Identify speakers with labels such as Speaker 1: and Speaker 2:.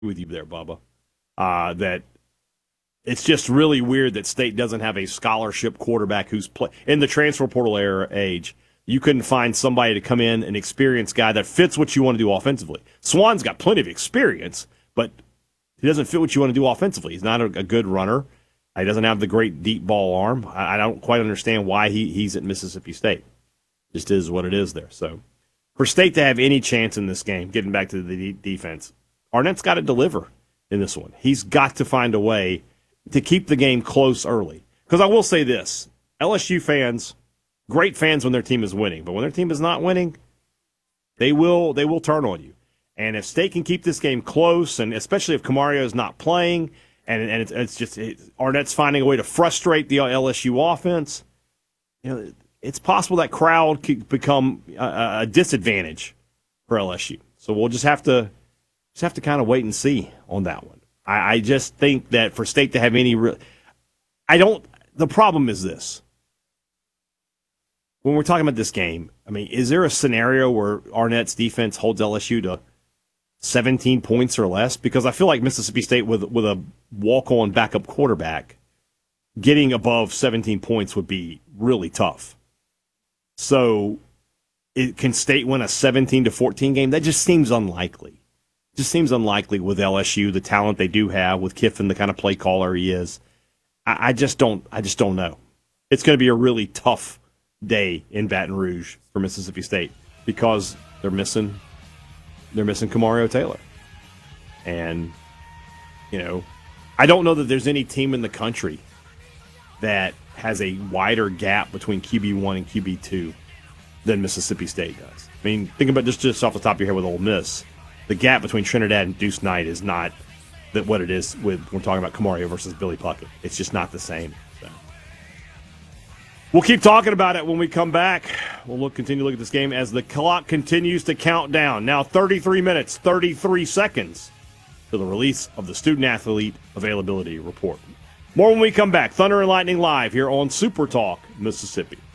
Speaker 1: with you there, Bubba. That it's just really weird that State doesn't have a scholarship quarterback who's in the transfer portal era age. You couldn't find somebody to come in, an experienced guy that fits what you want to do offensively. Swan's got plenty of experience, but he doesn't fit what you want to do offensively. He's not a good runner. He doesn't have the great deep ball arm. I don't quite understand why he's at Mississippi State. Just is what it is there. So for State to have any chance in this game, getting back to the defense, Arnett's got to deliver in this one. He's got to find a way to keep the game close early. Because I will say this, LSU fans, great fans when their team is winning, but when their team is not winning, they will turn on you. And if State can keep this game close, and especially if Camario is not playing, and it's just Arnett's finding a way to frustrate the LSU offense, it's possible that crowd could become a disadvantage for LSU. So we'll just have to kind of wait and see on that one. I just think that for State to have any the problem is this. When we're talking about this game, I mean, is there a scenario where Arnett's defense holds LSU to 17 points or less? Because I feel like Mississippi State with a walk-on backup quarterback getting above 17 points would be really tough. So can State win a 17-14 game? That just seems unlikely. Just seems unlikely with LSU, the talent they do have, with Kiffin, the kind of play caller he is. I just don't know. It's going to be a really tough day in Baton Rouge for Mississippi State because they're missing Camario Taylor. And, I don't know that there's any team in the country that has a wider gap between QB1 and QB2 than Mississippi State does. I mean, think about just off the top of your head with Ole Miss. The gap between Trinidad and Deuce Knight is not what it is when we're talking about Camario versus Billy Puckett. It's just not the same. So. We'll keep talking about it when we come back. We'll continue to look at this game as the clock continues to count down. Now 33 minutes, 33 seconds to the release of the student-athlete availability report. More when we come back. Thunder and Lightning live here on Super Talk, Mississippi.